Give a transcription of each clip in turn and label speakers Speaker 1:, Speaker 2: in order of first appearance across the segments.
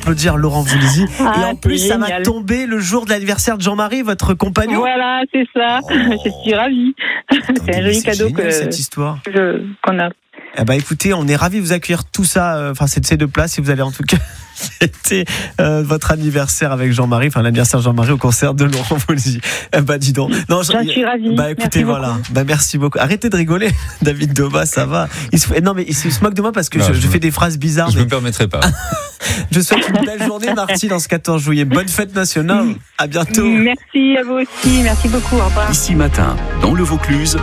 Speaker 1: applaudir Laurent Voulzy. Et en plus, ça va
Speaker 2: génial.
Speaker 1: tomber le jour de l'anniversaire de Jean-Marie, votre compagnon.
Speaker 2: Voilà, c'est ça. Je suis ravie. C'est un joli cadeau
Speaker 1: génial, cette histoire.
Speaker 2: qu'on a.
Speaker 1: Eh ben, écoutez, on est ravis de vous accueillir tout ça, c'est de ces deux places, si vous allez en tout cas fêter votre anniversaire avec Jean-Marie, l'anniversaire de Jean-Marie au concert de Laurent Voulzy. Dis donc. Non,
Speaker 2: J'en suis ravie.
Speaker 1: Écoutez,
Speaker 2: Merci beaucoup.
Speaker 1: merci beaucoup. Arrêtez de rigoler, David Doba, ça va. Il se moque de moi parce que je fais des phrases bizarres.
Speaker 3: Je me permettrai pas.
Speaker 1: Je souhaite une belle journée, Martine, en ce 14 juillet. Bonne fête nationale. À bientôt.
Speaker 2: Merci à vous aussi. Merci beaucoup. Au revoir.
Speaker 4: Ici Matin, dans le Vaucluse,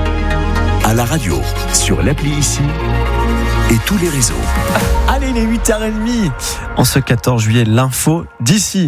Speaker 4: à la radio, sur l'appli Ici et tous les réseaux.
Speaker 1: Allez, il est 8h30. En ce 14 juillet, l'info d'ici.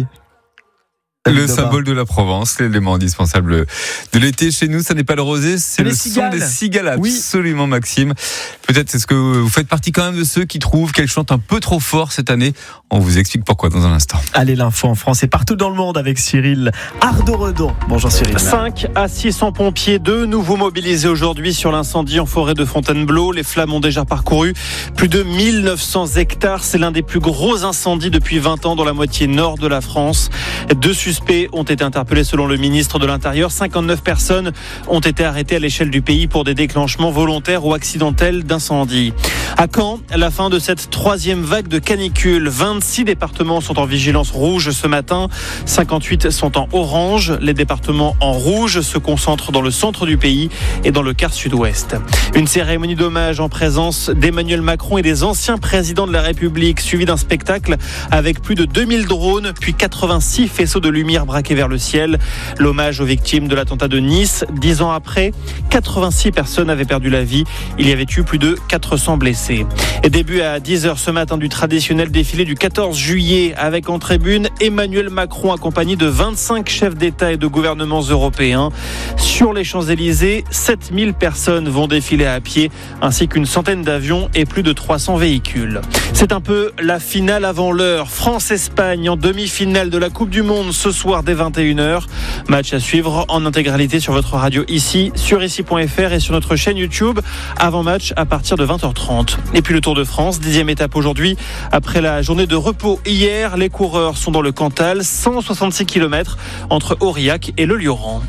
Speaker 3: Le symbole de la Provence, l'élément indispensable de l'été chez nous, ça n'est pas le rosé, c'est le son des cigales. Absolument, Maxime. Peut-être est-ce que vous faites partie quand même de ceux qui trouvent qu'elles chantent un peu trop fort cette année. On vous explique pourquoi dans un instant.
Speaker 1: Allez, l'info en France et partout dans le monde avec Cyril Ardo-Redon. Bonjour Cyril.
Speaker 5: 5 à 600 pompiers, de nouveau mobilisés aujourd'hui sur l'incendie en forêt de Fontainebleau. Les flammes ont déjà parcouru plus de 1900 hectares. C'est l'un des plus gros incendies depuis 20 ans dans la moitié nord de la France. 2 suspects ont été interpellés selon le ministre de l'Intérieur. 59 personnes ont été arrêtées à l'échelle du pays pour des déclenchements volontaires ou accidentels d'incendie. À Caen, la fin de cette 3e vague de canicule. 26 départements sont en vigilance rouge ce matin. 58 sont en orange. Les départements en rouge se concentrent dans le centre du pays et dans le quart sud-ouest. Une cérémonie d'hommage en présence d'Emmanuel Macron et des anciens présidents de la République, suivie d'un spectacle avec plus de 2000 drones, puis 86 faisceaux de lumière braqués vers le ciel. L'hommage aux victimes de l'attentat de Nice. 10 ans après, 86 personnes avaient perdu la vie. Il y avait eu plus de 400 blessés. Et début à 10h ce matin du traditionnel défilé du 14 juillet avec en tribune Emmanuel Macron accompagné de 25 chefs d'État et de gouvernements européens. Sur les Champs-Élysées, 7000 personnes vont défiler à pied ainsi qu'une centaine d'avions et plus de 300 véhicules. C'est un peu la finale avant l'heure. France-Espagne en demi-finale de la Coupe du Monde ce soir dès 21h. Match à suivre en intégralité sur votre radio Ici, sur ici.fr et sur notre chaîne YouTube. Avant match à partir de 20h30. Et puis le Tour de France, 10e étape aujourd'hui. Après la journée de repos hier, les coureurs sont dans le Cantal, 166 km entre Aurillac et le Lioran.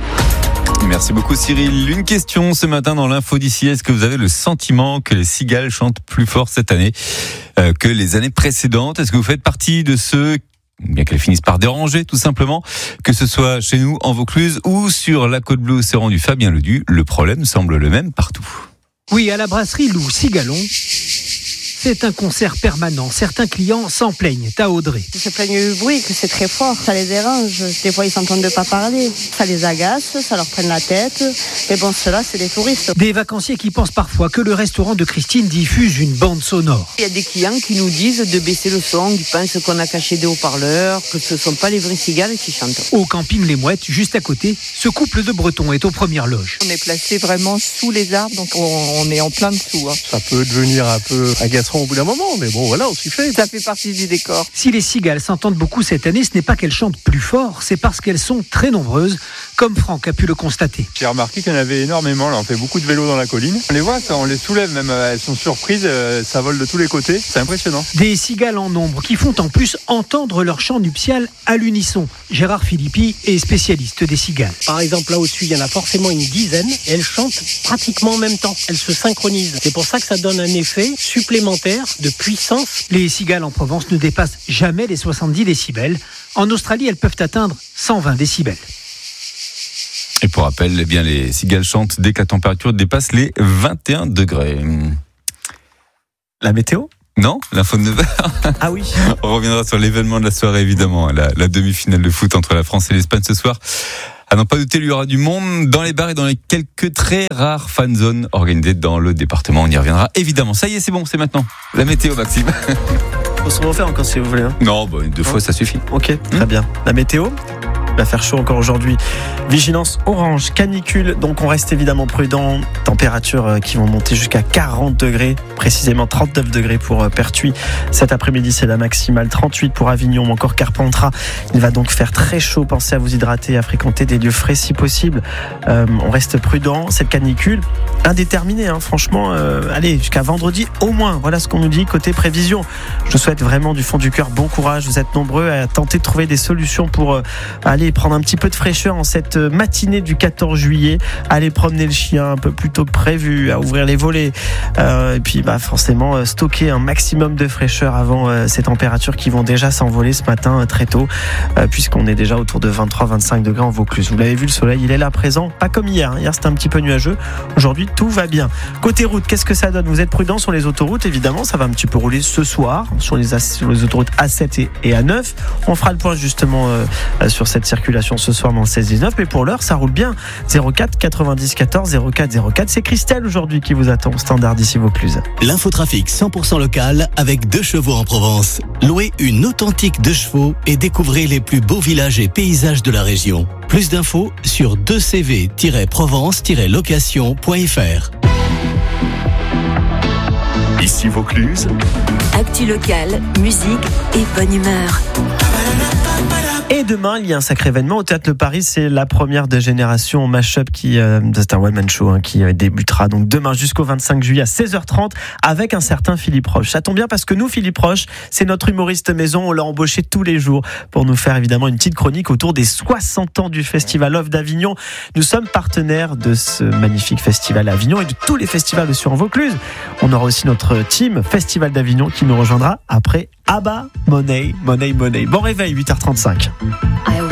Speaker 3: Merci beaucoup Cyril. Une question ce matin dans l'info d'ici. Est-ce que vous avez le sentiment que les cigales chantent plus fort cette année que les années précédentes? Est-ce que vous faites partie de ceux, bien qu'elles finissent par déranger tout simplement, que ce soit chez nous en Vaucluse ou sur la côte bleue océan du Fabien Ledu, le problème semble le même partout.
Speaker 6: Oui, à la brasserie Lou Cigalon, c'est un concert permanent. Certains clients s'en plaignent à Audrey.
Speaker 7: Ils se plaignent du bruit, que c'est très fort, ça les dérange. Des fois, ils s'entendent pas parler. Ça les agace, ça leur prenne la tête. Mais bon, ceux-là, c'est des touristes.
Speaker 6: Des vacanciers qui pensent parfois que le restaurant de Christine diffuse une bande sonore.
Speaker 7: Il y a des clients qui nous disent de baisser le son, ils pensent qu'on a caché des haut-parleurs, que ce ne sont pas les vraies cigales qui chantent.
Speaker 6: Au camping Les Mouettes, juste à côté, ce couple de Bretons est aux premières loges.
Speaker 8: On est placé vraiment sous les arbres, donc on est en plein dessous.
Speaker 9: Ça peut devenir un peu agaçant au bout d'un moment, mais bon, voilà, on s'y fait.
Speaker 8: Ça fait partie du décor.
Speaker 6: Si les cigales s'entendent beaucoup cette année, ce n'est pas qu'elles chantent plus fort, c'est parce qu'elles sont très nombreuses, comme Franck a pu le constater.
Speaker 10: J'ai remarqué qu'il y en avait énormément, là, on fait beaucoup de vélo dans la colline. On les voit, on les soulève même, elles sont surprises, ça vole de tous les côtés, c'est impressionnant.
Speaker 6: Des cigales en nombre qui font en plus entendre leur chant nuptial à l'unisson. Gérard Philippi est spécialiste des cigales.
Speaker 11: Par exemple, là au-dessus, il y en a forcément une dizaine et elles chantent pratiquement en même temps. Elles se synchronisent. C'est pour ça que ça donne un effet supplémentaire de puissance.
Speaker 6: Les cigales en Provence ne dépassent jamais les 70 décibels. En Australie, elles peuvent atteindre 120 décibels.
Speaker 3: Et pour rappel, eh bien, les cigales chantent dès que la température dépasse les 21 degrés.
Speaker 1: La météo ?
Speaker 3: Non, l'info de 9h.
Speaker 1: Ah oui.
Speaker 3: On reviendra sur l'événement de la soirée, évidemment. La demi-finale de foot entre la France et l'Espagne ce soir. À n'en pas douter, il y aura du monde dans les bars et dans les quelques très rares fan zones organisées dans le département. On y reviendra, évidemment. Ça y est, c'est bon, c'est maintenant. La météo, Maxime.
Speaker 1: Faut se refaire encore si vous voulez.
Speaker 3: Non, 2 fois, ça suffit.
Speaker 1: Ok, très bien. La météo ? va faire chaud encore aujourd'hui. Vigilance orange, canicule, donc on reste évidemment prudent. Températures qui vont monter jusqu'à 40 degrés, précisément 39 degrés pour Pertuis. Cet après-midi, c'est la maximale, 38 pour Avignon ou encore Carpentras. Il va donc faire très chaud. Pensez à vous hydrater, à fréquenter des lieux frais si possible. On reste prudent. Cette canicule indéterminée, franchement, allez, jusqu'à vendredi au moins. Voilà ce qu'on nous dit côté prévision. Je vous souhaite vraiment du fond du cœur bon courage. Vous êtes nombreux à tenter de trouver des solutions pour aller prendre un petit peu de fraîcheur en cette matinée du 14 juillet. Aller promener le chien un peu plus tôt que prévu, à ouvrir les volets. Et puis forcément stocker un maximum de fraîcheur avant ces températures qui vont déjà s'envoler ce matin très tôt, puisqu'on est déjà autour de 23-25 degrés en Vaucluse. Vous l'avez vu, le soleil il est là présent, pas comme hier. Hier c'était un petit peu nuageux. Aujourd'hui tout va bien. Côté route, qu'est-ce que ça donne? Vous êtes prudents sur les autoroutes, évidemment, ça va un petit peu rouler ce soir sur les autoroutes A7 et A9. On fera le point justement sur cette circulation ce soir dans le 16-19, mais pour l'heure ça roule bien. 04 90 14 04 04. C'est Christelle aujourd'hui qui vous attend au standard d'ici Vaucluse.
Speaker 12: L'infotrafic 100% local avec 2 chevaux en Provence. Louez une authentique 2 chevaux et découvrez les plus beaux villages et paysages de la région. Plus d'infos sur 2cv-provence-location.fr.
Speaker 4: Ici Vaucluse.
Speaker 13: Actu locale, musique et bonne humeur.
Speaker 1: Et demain, il y a un sacré événement au Théâtre Le Paris. C'est la première de Génération Mashup c'est un one-man show qui débutera donc demain jusqu'au 25 juillet à 16h30 avec un certain Philippe Roche. Ça tombe bien parce que nous, Philippe Roche, c'est notre humoriste maison. On l'a embauché tous les jours pour nous faire évidemment une petite chronique autour des 60 ans du Festival Off d'Avignon. Nous sommes partenaires de ce magnifique festival à Avignon et de tous les festivals sur en Vaucluse. On aura aussi notre team Festival d'Avignon qui nous rejoindra après ABBA, Money. Bon réveil, 8h35.